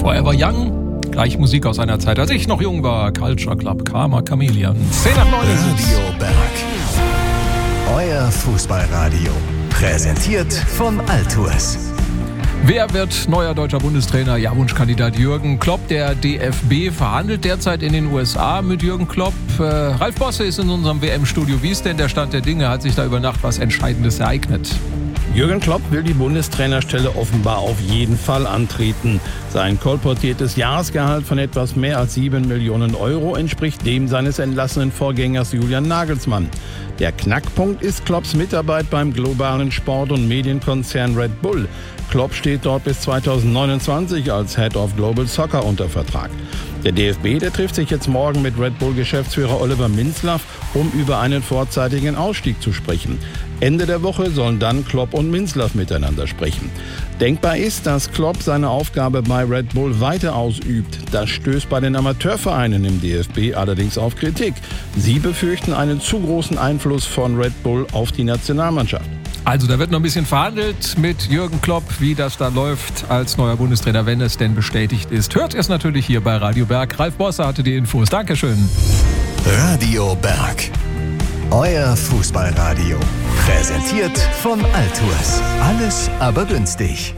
Forever Young. Gleich Musik aus einer Zeit, als ich noch jung war. Culture Club, Karma Chameleon. 10 nach 9 ist es. Radio Berg. Euer Fußballradio. Präsentiert von Altours. Wer wird neuer deutscher Bundestrainer? Ja, Wunschkandidat Jürgen Klopp. Der DFB verhandelt derzeit in den USA mit Jürgen Klopp. Ralf Bosse ist in unserem WM-Studio. Wie ist denn der Stand der Dinge? Hat sich da über Nacht was Entscheidendes ereignet? Jürgen Klopp will die Bundestrainerstelle offenbar auf jeden Fall antreten. Sein kolportiertes Jahresgehalt von etwas mehr als 7 Millionen Euro entspricht dem seines entlassenen Vorgängers Julian Nagelsmann. Der Knackpunkt ist Klopps Mitarbeit beim globalen Sport- und Medienkonzern Red Bull. Klopp steht dort bis 2029 als Head of Global Soccer unter Vertrag. Der DFB, der trifft sich jetzt morgen mit Red Bull-Geschäftsführer Oliver Minzlaff, um über einen vorzeitigen Ausstieg zu sprechen. Ende der Woche sollen dann Klopp und Minzlaff miteinander sprechen. Denkbar ist, dass Klopp seine Aufgabe bei Red Bull weiter ausübt. Das stößt bei den Amateurvereinen im DFB allerdings auf Kritik. Sie befürchten einen zu großen Einfluss von Red Bull auf die Nationalmannschaft. Also da wird noch ein bisschen verhandelt mit Jürgen Klopp, wie das da läuft als neuer Bundestrainer, wenn es denn bestätigt ist. Hört es natürlich hier bei Radio Berg. Ralf Bosse hatte die Infos. Dankeschön. Radio Berg. Euer Fußballradio. Präsentiert von Altours. Alles aber günstig.